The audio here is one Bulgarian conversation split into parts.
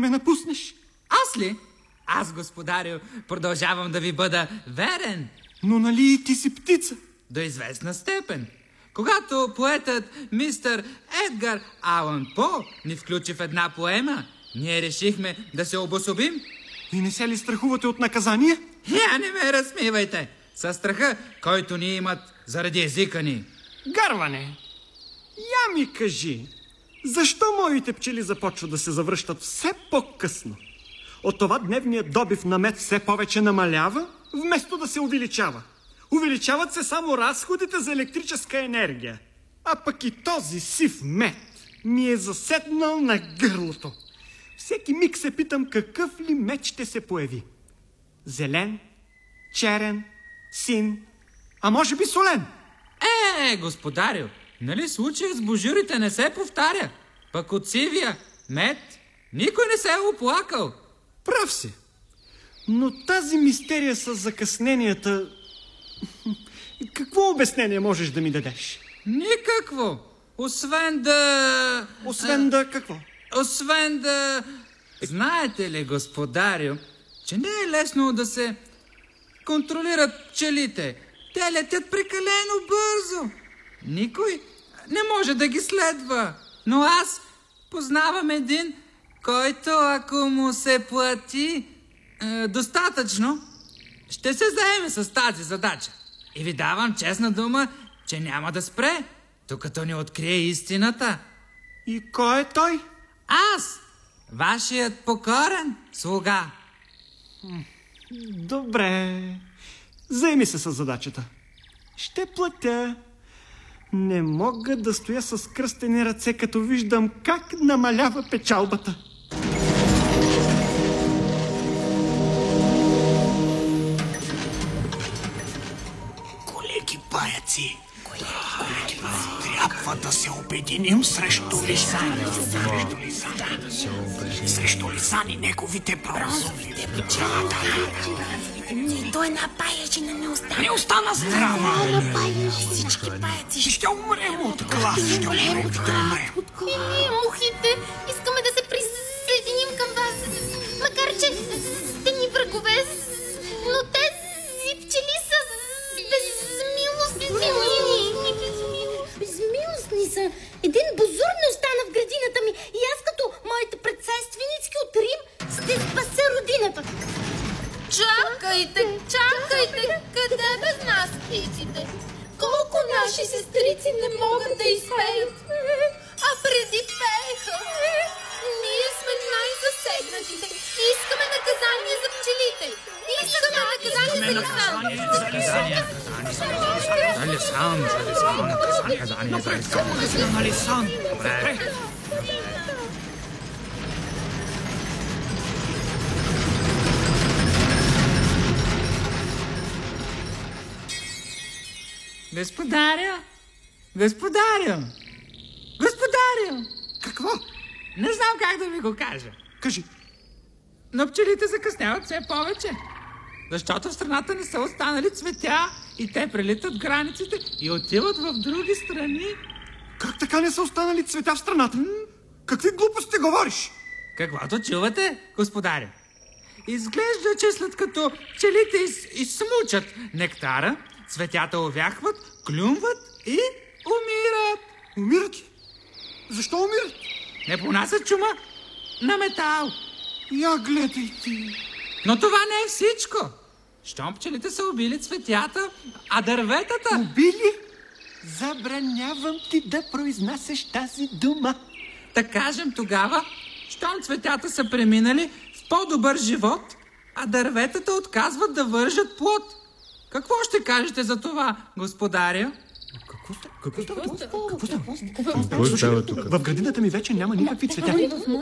ме напуснеш? Аз ли? Аз, господарю, продължавам да ви бъда верен. Но нали и ти си птица? До известна степен. Когато поетът мистер Едгар Алън По ни включи в една поема, ние решихме да се обособим. И не се ли страхувате от наказание? Я не ме разсмивайте! Със страха, който ни имат заради езика ни. Гарване, я ми кажи, защо моите пчели започват да се завръщат все по-късно? От това дневният добив на мед все повече намалява, вместо да се увеличава. Увеличават се само разходите за електрическа енергия. А пък и този сив мед ми е заседнал на гърлото. Всеки миг се питам какъв ли мед ще се появи. Зелен, черен, син, а може би солен. Господарю, нали случаят с божурите не се повтаря? Пък от сивия мед никой не се е оплакал. Прав си. Но тази мистерия с закъсненията... Какво обяснение можеш да ми дадеш? Никакво. Освен да... Освен да какво? Освен да... Знаете ли, господарю, че не е лесно да се контролират пчелите. Те летят прекалено бързо. Никой не може да ги следва. Но аз познавам един, който, ако му се плати достатъчно, ще се заеме с тази задача. И ви давам честна дума, че няма да спре, докато не открие истината. И кой е той? Аз, вашият покорен слуга. Добре. Заеми се с задачата. Ще платя. Не мога да стоя с кръстени ръце, като виждам как намалява печалбата. Колеги паяци, трябва да се обединим срещу Лисан. Срещу Лисан и неговите бронзови. Нито една паячина не остана. Не остана здрава. Всички паяци Ще умрем от глас. Ще умрем. И ние, мухите, искаме да се присъединим към вас. Макар че сте ни врагове, но тези пчели са безмилостни. Безмилостни са. Един бозур не остана в градината ми и аз като моите предшественици от Рим ще спася родината. Чакайте, къде без нас птиците? Колко наши сестрици не могат да изпеят, а преди пееха. Ние сме най-засегнатите. Искаме наказание за пчелите. Искаме наказание за Лисан. Господарю! Какво? Не знам как да ви го кажа. Кажи. Но пчелите закъсняват все повече. Защото в страната не са останали цветя и те прелитат границите и отиват в други страни. Как така не са останали цветя в страната? Какви глупости говориш? Каквото чувате, господарю. Изглежда, че след като пчелите изсмучат нектара, цветята увяхват, клюмват и умират. Умират ли? Защо умират? Не понасят чума на метал. Я гледай ти. Но това не е всичко. Щом пчелите са убили цветята, а дърветата... Убили? Забранявам ти да произнасяш тази дума. Да кажем тогава, щом цветята са преминали в по-добър живот, а дърветата отказват да вържат плод. Какво ще кажете за това, господаря? Какво става тук? В градината ми вече няма никакви цветя.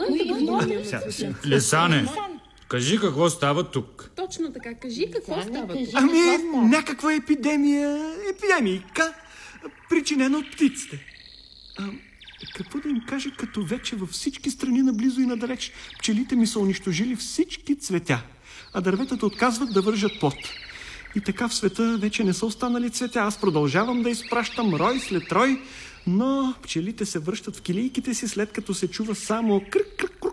Лисане, кажи какво става тук. Точно така, кажи какво става тук. Ами, някаква епидемийка, причинена от птиците. Какво да им кажа, като вече във всички страни наблизо и надалеч пчелите ми са унищожили всички цветя, а дърветата отказват да вържат плод. И така в света вече не са останали цветя. Аз продължавам да изпращам рой след рой, но пчелите се връщат в килийките си, след като се чува само крък, крък, крък,